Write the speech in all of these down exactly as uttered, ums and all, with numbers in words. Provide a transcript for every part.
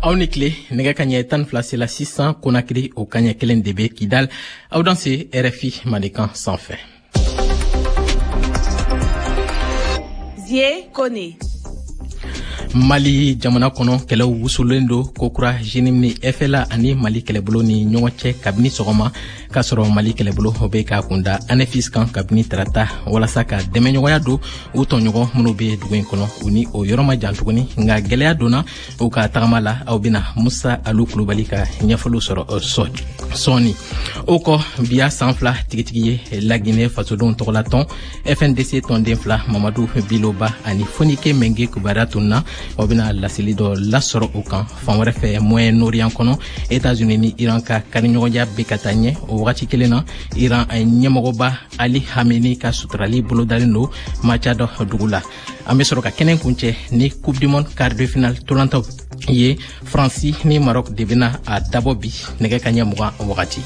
Aonikle, nega kanye tan flacé la six cents Conakry au kanye kelen debe Kidal, au danser R F I Manikan sans fait. Zie Kone. Mali jamana kono kɛlɛw wusulen do kokura jenim ni F L A ani Mali kɛlɛbolo ni ɲɔgɔn cɛ kabini sɔgɔma ka sɔrɔ Mali kɛlɛbolo o bɛ ka kunda ANEFIS kan kabini tarata walasa ka dɛmɛɲɔgɔnya do u tɔɲɔgɔn minnu bɛ dugu in kɔnɔ u ni o yɔrɔ ma jan tuguni nka gɛlɛya donna u ka tagama la aw bɛna Musa Alu Kulubali ka ɲɛfɔliw sɔrɔ sɔɔni o kɔ biya san fila tigitigi ye Laginɛ fasodenw tɔgɔla tɔn F N D C tɔnden fila Mamadu Biloba ani Fonike Menge Kubara tunna o bɛna laseli dɔ lasɔrɔ o kan fan wɛrɛ fɛ Moyen-Orient kɔnɔ États-Unis ni Iran ka kariɲɔgɔnja bɛ ka taa ɲɛ o wagati kelen na Iran ɲɛmɔgɔba Ali Khamenei ka suturali bolodalen do Machad dugu la an bɛ sɔrɔ ka kɛnɛ kuncɛ ni Coupe du Monde quart de finale tolantaw ye Faransi ni Maroc de bɛna a dabɔ bi nɛgɛ ka ɲɛ mugan wagati.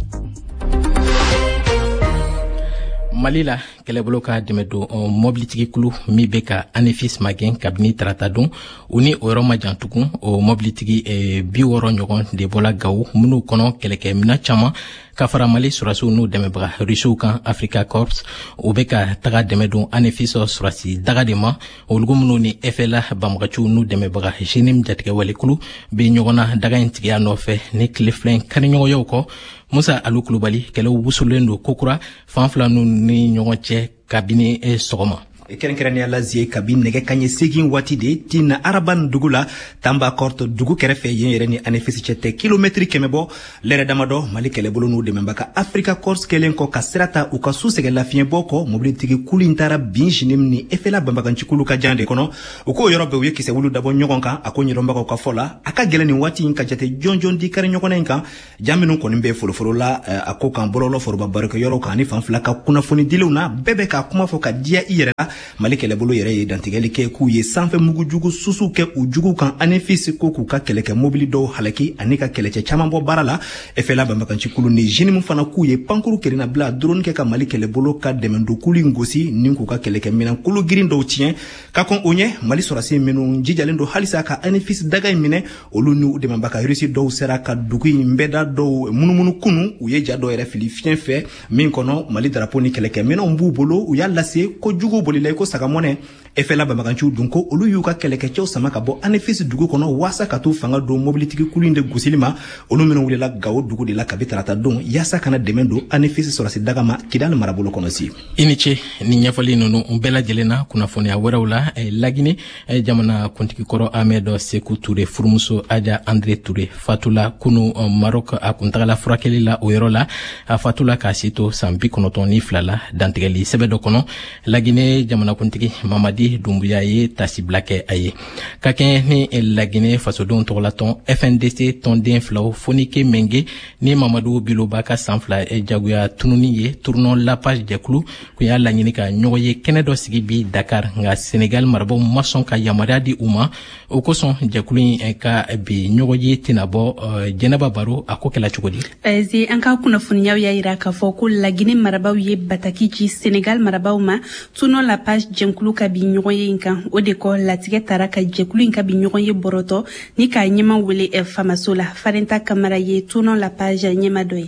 Mali la kɛlɛbolo ka dɛmɛ don mobilitigi kulu min bɛ ka ANEFIS magɛn kabini tarata don u ni o yɔrɔ ma jan tugun o mobilitigi bi wɔɔrɔ ɲɔgɔn de bɔla Gawo minnu kɔnɔ kɛlɛkɛmina caman ka fara Mali surasiw n'u dɛmɛbaga Rusiw kan Africa Corps u bɛ ka taga dɛmɛ don ANEFIS surasi daga de ma olugu minnu ni F L A banbagaciw n'u dɛmɛbaga Jenim jatigɛ walikulu bɛ ɲɔgɔn na daga in tigiya nɔfɛ ni tile fila in kariɲɔgɔnyaw kɔ Musa Alu Kulubali kɛlɛw wusulen do kokura fan fila n'u ni ɲɔgɔn cɛ kabini sɔgɔma. Kɛrɛnkɛrɛnnenya la Zie kabini nɛgɛ kaɲɛ segin waati de Tina Araban dugu la Tamba Korte dugu kɛrɛfɛ yen yɛrɛ ni ANEFIS cɛ tɛ kilomɛtiri kɛmɛ bɔ lɛrɛ damadɔ Mali kɛlɛbolo n'u dɛmɛbaga Africa Corps kɛlen kɔ ka sira ta u ka su sɛgɛ lafiɲɛbɔ kɔ mobilitigi kulu in taara bin Jenim ni F L A banbagancikulu ka jan de kɔnɔ u k'o yɔrɔ bɛɛ u ye kisɛwulu dabɔ ɲɔgɔn kan a ko ɲɛdɔnbagaw ka fɔ la a ka gɛlɛn nin waati in ka jate jɔnjɔn di kari ɲɔgɔnna in kan jan minnu kɔni bɛ folofolo la a ko kan bɔlɔlɔ foroba barokɛyɔrɔw kan ani fan fila ka kunnafoni dilenw na bɛɛ bɛ ka kuma fɔ ka diya i yɛrɛ la Mali kɛlɛbolo yɛrɛ ye dantigɛli kɛ k'u ye sanfɛ mugu jugu susu kɛ u jugu kan ANEFIS ko k'u ka kɛlɛkɛ mobili dɔw halaki ani ka kɛlɛcɛ caman bɔ baara la F L A banbagancikulu ni Jenim fana k'u ye pankuru kerenna bila drone kɛ ka Mali kɛlɛbolo ka dɛmɛdokulu in gosi ni k'u ka kɛlɛkɛ minɛn kolo girin dɔw tiɲɛ ka kɔn o ɲɛ Mali sɔrasi minnu jijalen do halisa ka ANEFIS daga in minɛ olu n'u dɛmɛbaga Rusi dɔw sera ka dugu in bɛɛda dɔw munumunu kunu u ye ja dɔw yɛrɛ fili fiɲɛ fɛ min kɔnɔ Mali drapeau ni kɛlɛkɛ minɛnw b'u bolo u y'a lase ko jugu bolila i ko sagamɔnɛ F L A banbaganciw dun ko olu y'u ka kɛlɛkɛcɛw sama ka bɔ ANEFIS dugu kɔnɔ waasa ka t'u fanga don mobilitigi kulu in de gosili ma olu minnu wulila Gawo dugu de la kabi tarata don yaasa kana dɛmɛ don ANEFIS sɔrasi daga ma Kidal marabolo kɔnɔ si. I ni ce ni ɲɛfɔli ninnu bɛɛ lajɛlen na kunnafoniya wɛrɛw la Laginɛ jamana kuntigi kɔrɔ Ahmed Sekou Touré furumuso Aja André Touré fatula kunu Maroc a kuntagala furakɛli la o yɔrɔ la a fatula k'a si to san bi kɔnɔntɔn ni fila la dantigɛli sɛbɛn dɔ kɔnɔ Laginɛ jamana kuntigi Mamadi Dumbuya ye tasibila kɛ a ye ka kɛɲɛ ni Laginɛ fasodenw tɔgɔla tɔn F N D C tɔnden filaw Fonike Menge ni Mamadu Biloba ka san fila jagoya tununi ye tournant la page jɛkulu kun y'a laɲini ka ɲɔgɔn ye kɛnɛ dɔ sigi bi Dakar nka Senegal marabaw ma sɔn ka yamaruya di u ma o kosɔn jɛkulu in ka bi ɲɔgɔn ye tɛna bɔ Jɛnɛba Baro a ko kɛla cogo di. Ɛɛ an ka kunnafoniyaw y'a yira k'a fɔ ko Laginɛ marabaw ye bataki ci Senegal marabaw ma tournant la page jɛkulu ka bi ɲɔgɔn ye in kan o de kɔ latigɛ taara ka jɛkulu in ka bi ɲɔgɔn ye bɔrɔtɔ ni k'a ɲɛma wele famaso la Farenta Kamara ye tournant la page ɲɛma dɔ ye.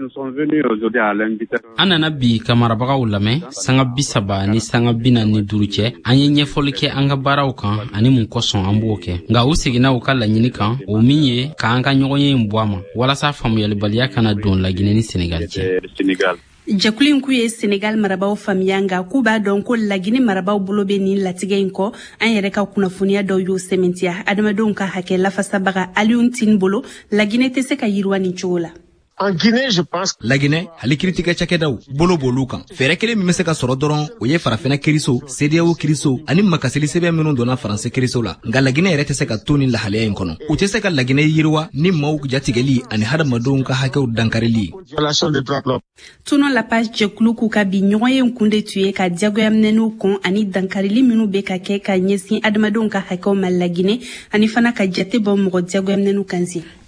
An nana bi ka marabagaw lamɛn sanga bi saba ni sanga bi naani ni duuru cɛ an ye ɲɛfɔli kɛ an ka baaraw kan ani mun kosɔn an b'o kɛ nka u seginna u ka laɲini kan o min ye k'an ka ɲɔgɔnye in bɔ a ma walasa faamuyalibaliya kana don Laginɛ ni Senegal cɛ. Jɛkulu in k'u ye Senegal marabaw faamuya nka k'u b'a dɔn ko Laginɛ marabaw bolo bɛ nin latigɛ in kɔ an yɛrɛ ka kunnafoniya dɔw y'o sɛmɛntiya adamadenw ka hakɛ lafasabaga Aliou Tine bolo Laginɛ tɛ se ka yiriwa nin cogo la. En Guinée, je pense que Laginɛ hali kiritigɛ cakɛdaw bolo b'olu kan fɛɛrɛ kelen min bɛ se ka sɔrɔ dɔrɔn o ye farafinna kiriso C D A O kiriso ani makaseli sɛbɛn minnu donna faransɛ kiriso la nka Laginɛ yɛrɛ tɛ se ka to ni lahalaya in kɔnɔ u tɛ se ka Laginɛ yiriwa ni maaw jatigɛli ani hadamadenw ka hakɛw dankarili. Tournant la page jɛkulu k'u ka bi ɲɔgɔn ye kun de tun ye ka diyagoyaminɛniw kɔn ani dankarili minnu bɛ ka kɛ ka ɲɛsin adamadenw ka hakɛw ma Laginɛ ani fana ka jate bɔ mɔgɔ diyagoyaminɛniw kan si.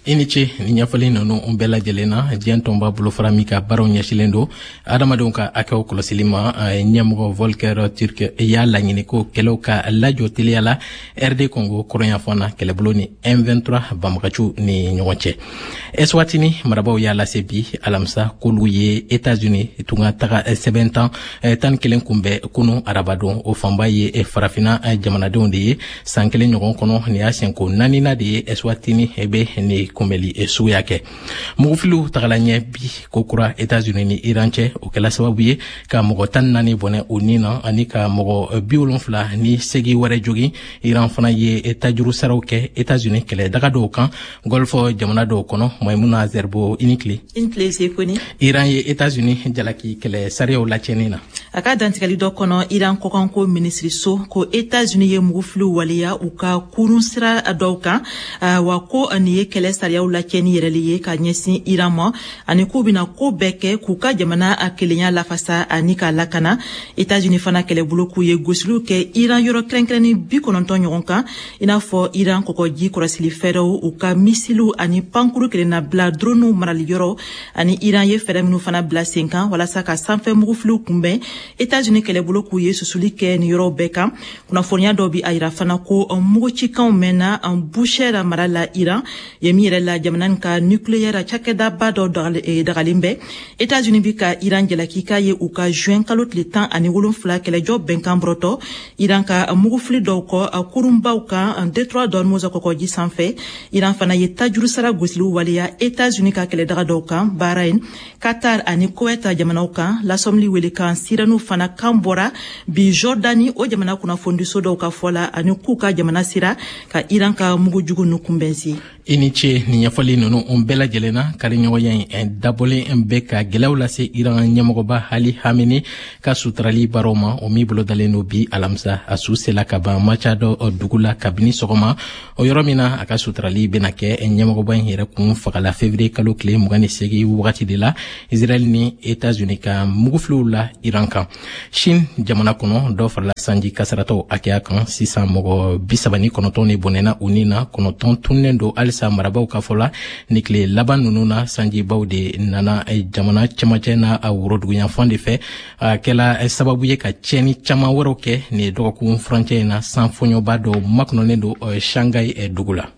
I ni ce ni ɲɛfɔli ninnu un bɛɛ lajɛlen na diɲɛ tɔnba bolofara min ka baaraw ɲɛsilen don adamadenw ka hakɛw kɔlɔsili ma ɲɛmɔgɔ Volker Turk y'a laɲini ko kɛlɛw ka lajɔ teliya la R D Congo kɔrɔnyanfan na kɛlɛbolo ni M vingt-trois banbagaciw ni ɲɔgɔn cɛ. Eswatini marabaw y'a lase bi alamisa k'olu ye États-Unis tunga taga sɛbɛn tan tan kelen kunbɛn kunu arabadon o fanba ye farafina jamanadenw de ye san kelen ɲɔgɔn kɔnɔ ni y'a senko naanina de ye Eswatini be ni kunbɛli suguya kɛ. Mugufiliw tagala ɲɛ bi ko kura États-Unis ni Iran cɛ o kɛla sababu ye ka mɔgɔ tan naani bɔnɛ o nin na ani ka mɔgɔ bi wolonfila ni segi wɛrɛ jogi. Iran fana ye tajuru saraw kɛ États-Unis kɛlɛ daga dɔw kan golfo jamana dɔw kɔnɔ. Maimuna Zerbo inikli inkle sekoni Iran ye États-Unis jalaki kɛlɛ sariyaw lacɛni na. A ka dantigɛli dɔ kɔnɔ Iran kɔkanko minisiriso ko États-Unis ye mugufiliw waleya u ka kurun sira dɔw kan wa ko ani ye kɛlɛ sariyaw lacɛni yɛrɛli ye ka ɲɛsin Iran ma ani k'u bɛna ko bɛɛ kɛ k'u ka jamana a kelenya lafasa ani ka lakana. États-Unis fana kɛlɛbolo k'u ye gosiliw kɛ Iran yɔrɔ kɛrɛnkɛrɛnni bi kɔnɔntɔn ɲɔgɔn kan i n'a fɔ Iran kɔkɔji kɔrɔsili fɛɛrɛw u ka misiliw ani pankuru kelen na bila drone marali yɔrɔ ani Iran ye fɛɛrɛ minnu fana bila sen kan walasa ka sanfɛ mugufiliw kunbɛn. États-Unis kɛlɛbolo k'u ye susuli kɛ ni yɔrɔ bɛɛ kan. Kunnafoniya dɔ bi a yira fana ko mugucikanw mɛnna an Bushehr mara la Iran ye min yɛrɛ la jamana nin ka nucléaire cakɛdaba dɔ dagalen bɛ. États-Unis bi ka Iran jalaki k'a ye u ka juin kalo tile tan ani wolonfila kɛlɛjɔ bɛnkan bɔrɔtɔ Iran ka mugufili dɔw kɔ a kurunbaw kan Détroit d'Ormuz kɔkɔji sanfɛ. Iran fana ye tajuru sara gosiliw waleya États-Unis ka kɛlɛdaga dɔw kan Bahrain, Qatar ani Kuwait jamanaw kan. Lasɔmli wele kan siranu fana kan bɔra bi Jordani o jamana kunnafonidiso dɔw ka fɔla ani k'u ka jamana sira ka Iran ka mugujugu nu kunbɛnsi. I ni ce ni ɲɛfɔli ninnu un bɛɛ lajɛlen na kariɲɔgɔnya in dabɔlen bɛ ka gɛlɛyaw lase Iran ɲɛmɔgɔba Ali Hamini ka sutarali baaraw ma o min bolo dalen don bi alamisa a su sela ka ban Machado dugu la kabini sɔgɔma o yɔrɔ min na a ka sutarali bɛna kɛ ɲɛmɔgɔba in yɛrɛ kun fagala février kalo tile mugan ni segin wagati de la Israel ni États-Unis ka mugufiliw la Iran kan. Chine jamana kɔnɔ dɔ farala sanji kasaratɔw hakɛya kan sisan mɔgɔ bi saba ni kɔnɔntɔn ni bɔnɛna u ni na kɔnɔntɔn tunnen don halisa marabaw ka fɔla ni tile laban ninnu na sanjibaw de nana jamana cɛmancɛ na a woroduguyanfan de fɛ a kɛla sababu ye ka tiɲɛni caman wɛrɛw kɛ ni dɔgɔkun furancɛ in na sanfɔɲɔba dɔ makɔnɔnen don Shanghai dugu la.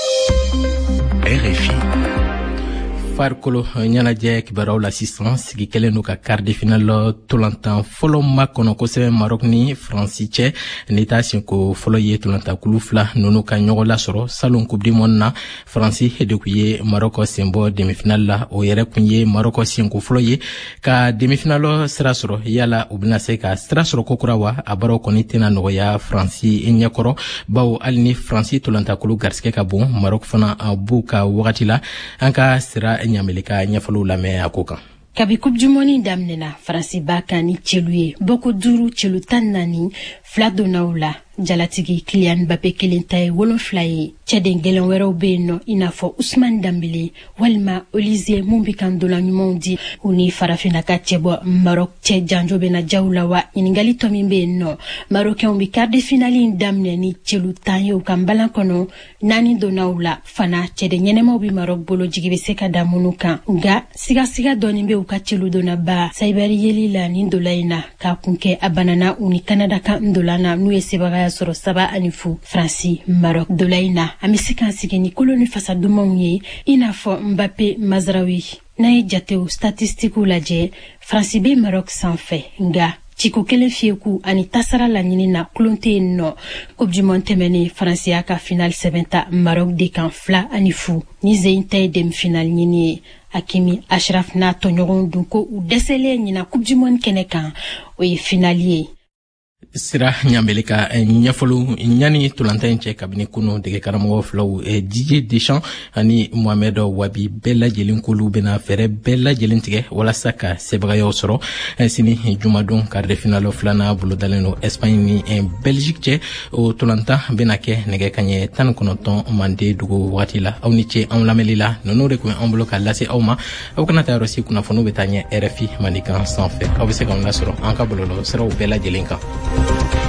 R F I farikolo ɲɛnajɛ kibaruyaw la sisan sigi kɛlen don ka quart de finale tolantan fɔlɔ makɔnɔ kosɛbɛ Maroc ni Faransi cɛ ni t'a senko fɔlɔ ye tolantankulu fila ninnu ka ɲɔgɔn lasɔrɔ salon coupe du monde na Faransi de kun ye Maroc senbɔ demi-finale la o yɛrɛ kun ye Maroc senko fɔlɔ ye ka demi-finale sira sɔrɔ yala u bɛna se ka sira sɔrɔ kokura wa a baaraw kɔni tɛna nɔgɔya Faransi ɲɛkɔrɔ bawo hali ni Faransi tolantankulu garisɛgɛ ka bon Maroc fana b'u ka wagati la an ka sira ɲamelika ɲɛfɔliw lamɛn a ko kan. Kabi Coupe du Monde daminɛna Faransi b'a kan ni cɛlu ye bɔko duuru cɛlu tan naani fila donnaw la jalatigi Kylian Mbappé kelen ta ye wolonfila ye cɛden gɛlɛn wɛrɛw bɛ yen nɔ i n'a fɔ Ousmane Dembélé walima Olivier mun bi kan dolan ɲumanw di u ni farafina ka cɛbɔ Maroc cɛ janjo bɛna jaw la wa ɲininkali tɔ min bɛ yen nɔ Marocains bi quart de finale in daminɛ ni cɛlu tan ye u kan balan kɔnɔ naani donnaw la fana cɛden ɲɛnɛmaw bi Maroc bolo jigi bɛ se ka da minnu kan nka sigasiga dɔɔnin bɛ u ka cɛlu donna ba Saibari yeli la ni dola in na k'a kun kɛ a banana u ni Canada kan dolan na n'u ye sebagaya sɔrɔ saba ani fu Faransi Maroc dola in na an bɛ se k'an sigi ni koloni fasa dumanw ye i n'a fɔ Mbappé Mazraoui n'a ye jatew statistikiw lajɛ Faransi bɛ Maroc sanfɛ nka ciko kelen fiyeku ani tasara laɲini na kulon tɛ yen nɔ Coupe du Monde tɛmɛnen Faransi y'a ka finale sɛbɛn ta Maroc de kan fila ani fu ni zeyin ta ye demi-finale ɲini ye Hakimi Achraf n'a tɔɲɔgɔnw dun ko u dɛsɛlen ɲina Coupe du Monde kɛnɛ kan o ye finale ye. Sira ɲambele ka ɲɛfɔliw ɲani tolantan cɛ kabini kunu dege karamɔgɔ filaw Didier Deschamps ani Mohamed Wabi bɛɛ lajɛlen kolu bɛna fɛrɛ bɛɛ lajɛlen tigɛ walasa ka sebagayaw sɔrɔ sini jumadon quart de finale filanan bolodalen don Espagne ni Belgique cɛ o tolantan bɛna kɛ nɛgɛ kaɲɛ tan ni kɔnɔntɔn mande dugu wagati la aw ni ce anw lamɛnli la ninnu de kun an bolo ka lase aw ma aw kana taa yɔrɔ si kunnafoniw bɛ taa ɲɛ R F I Mandikan sanfɛ aw bɛ se k'anw lasɔrɔ an ka bɔlɔlɔ siraw bɛɛ lajɛlen kan.